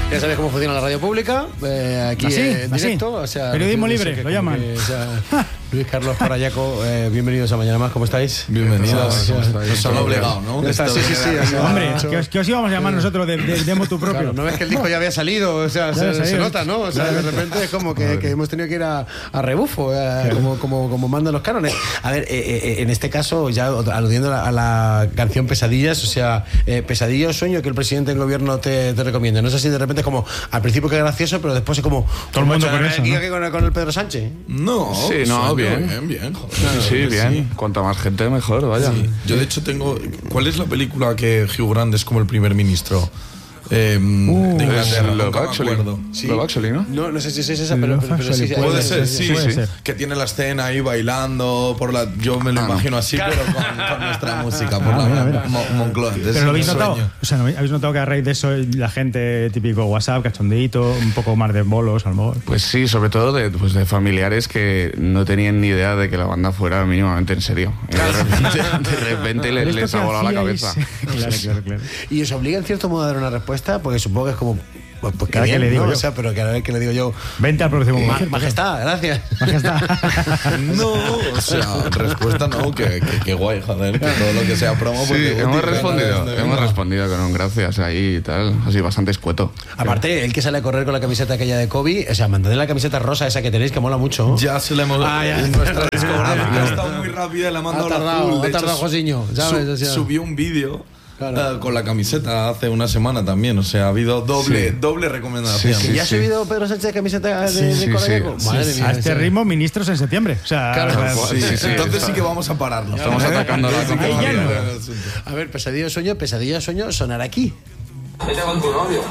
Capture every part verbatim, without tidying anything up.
Ya sabes cómo funciona la radio pública, eh, aquí ¿Así? eh, en ¿Así? directo. O sea, periodismo no sé libre, qué, lo llaman. Que, o sea, Luis Carlos Corallaco, eh, bienvenidos a Mañana Más, ¿cómo estáis? Bienvenidos. Nos han obligado, ¿no? Está, sí, sí, sí. O sea, Hombre, ¿qué os, qué os íbamos a llamar nosotros de, de, de motu propio? Claro, no ves que el disco ya había salido, o sea, se, salido. se nota, ¿no? O sea, de repente es como que, que hemos tenido que ir a, a rebufo, eh, como, como, como mandan los cánones. A ver, eh, eh, en este caso, ya aludiendo a la, a la canción Pesadillas, o sea, eh, pesadilla o sueño que el presidente del gobierno te, te recomienda. No sé si de repente es como, al principio que es gracioso, pero después es como... Todo el mundo con eso, aquí, ¿no? aquí con, con el Pedro Sánchez. No, Sí, no, bien. bien, bien. Joder, Sí, sí, bien. sí. Cuanta más gente, mejor, vaya. Sí. Yo, de hecho, tengo. ¿Cuál es la película que Hugh Grant es como el primer ministro? Eh, Uh, de Inglaterra, Love nunca me Actually. acuerdo. Sí. Love Actually, ¿no? No, no sé si es esa, pero, Love pero, pero sí, Actually, sí, puede Puede ser, ser, sí, puede sí. ser. Que tiene la escena ahí bailando por la. Yo me lo Ah, no. imagino así, pero con, con nuestra música, por Ah, la mira, mira. Mo- Moncloa. Ese Pero lo habéis es mi notado, sueño. o sea, ¿no habéis notado que a raíz de eso la gente típico WhatsApp, cachondeito, un poco más de bolos, a lo mejor? Pues sí, sobre todo de, pues de familiares que no tenían ni idea de que la banda fuera mínimamente en serio. Y de repente, de repente le- ¿Esto les qué ha volado la hacíais? cabeza. Claro, claro, claro. Y os obliga en cierto modo a dar una respuesta, porque supongo que es como... Pues, pues que Cada que bien, le digo ¿no? yo. O sea, pero cada vez que le digo yo... Vente al próximo Ma- concierto. majestad, gracias. No, o sea, respuesta no, que, que, que guay, joder, que todo lo que sea promo. Sí, porque hemos Guti, respondido, venga, hemos venga. respondido con un gracias ahí y tal, así bastante escueto. Aparte, el que sale a correr con la camiseta aquella de Kobe, o sea, mantened la camiseta rosa esa que tenéis, que mola mucho. Ya se la hemos. Ah, ya. en nuestra discográfica ha estado muy rápida y la ha Ha mandado la tardado, azul. De ha hecho, tardado Josiño, ¿sabes? su- O sea. subió un vídeo. Claro. eh, con la camiseta hace una semana también, o sea, ha habido doble, Sí. doble recomendación. Sí, ¿Que ya ha sí. subido Pedro Sánchez de camiseta de, Sí, de sí, Corallaco? sí. Madre Sí, mía. A este o sea, ritmo, ministros en septiembre. O sea, Claro. o sea, Sí, Sí, sí, entonces está- sí que vamos a pararlo. Estamos atacando la Sí que Ahí ya no. vamos a- A ver, pesadilla o sueño, pesadilla o sueño, sonar aquí. Vete con tu novio.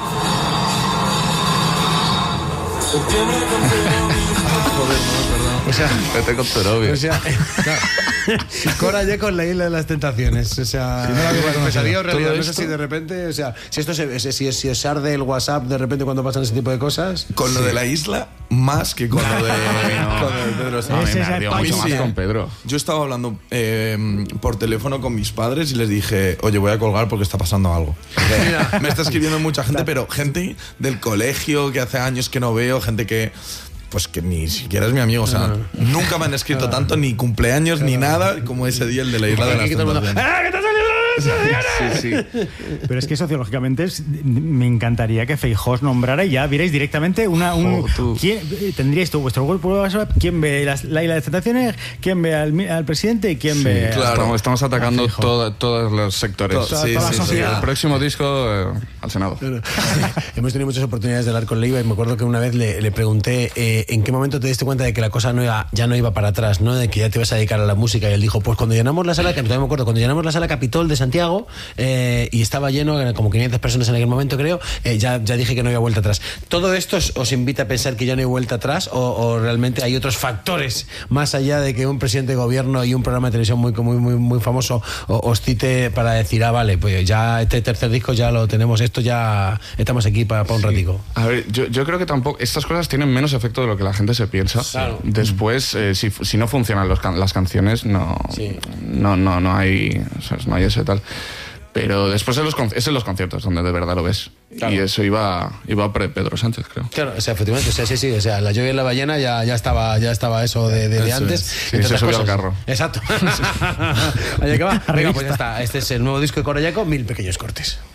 O sea, Vete con tu novio. o sea, claro. Corallaco en la isla de las tentaciones. O sea, pesadilla o realidad. Todo No sé esto- si de repente, o sea, si esto se, si, si os arde el WhatsApp de repente cuando pasan ese tipo de cosas. Con lo de la isla, más que con lo de, no. con lo de Pedro A mí Sánchez. Ese me es el ardió país. mucho más Sí. con Pedro. Yo estaba hablando eh, por teléfono con mis padres y les dije, oye, voy a colgar porque está pasando algo. Porque me está escribiendo mucha gente, pero gente del colegio que hace años que no veo, gente que... Pues que ni siquiera es mi amigo, o sea, nunca me han escrito tanto, ni cumpleaños, ni nada, como ese día el de la isla de las Aquí todo el mundo, tentaciones. ¡ah, que te ha salido! Sí, sí. Pero es que sociológicamente es- me encantaría que Feijóo os nombrara y ya vierais directamente una. Un, Jo, tú. ¿quién, eh, tendríais tú vuestro grupo de WhatsApp? ¿Quién ve las- la isla de tentaciones? ¿Quién ve al, mi- al presidente? ¿Y quién ve.? claro. Estamos, estamos atacando Ah, fijo. todo- todos los sectores. To- sí, toda la sí, sí. sociedad. El próximo disco eh, al Senado. Hemos tenido muchas oportunidades de hablar con Leiva y me acuerdo que una vez le, le pregunté eh, en qué momento te diste cuenta de que la cosa no iba, ya no iba para atrás, ¿no? De que ya te ibas a dedicar a la música. Y él dijo, pues cuando llenamos la sala, que todavía me acuerdo, cuando llenamos la sala Capitol de Santiago eh, y estaba lleno, eran como quinientas personas en aquel momento creo, eh, ya, ya dije que no había vuelta atrás. ¿Todo esto os, os invita a pensar que ya no hay vuelta atrás o, o realmente hay otros factores más allá de que un presidente de gobierno y un programa de televisión muy, muy, muy, muy famoso o- os cite para decir, ah, vale, pues ya este tercer disco ya lo tenemos, esto ya estamos aquí para un ratico? A ver, yo, yo creo que tampoco. Estas cosas tienen menos efecto de lo que la gente se piensa. Claro. Después, eh, si, si no funcionan los can- las canciones, no, Sí. no, no, no hay. O sea, no hay ese tal. Pero después en los, con- es en los conciertos donde de verdad lo ves. Claro. Y eso iba, iba pre Pedro Sánchez, creo. Claro, o sea, efectivamente, o sea, sí, sí, o sea, la lluvia y la ballena ya, ya estaba, ya estaba eso de, de, de Eso antes. es. Sí, entre se otras subió al cosas. carro. Exacto. Allá que va. Venga, pues ya está. Este es el nuevo disco de Corallaco, Mil Pequeños Cortes.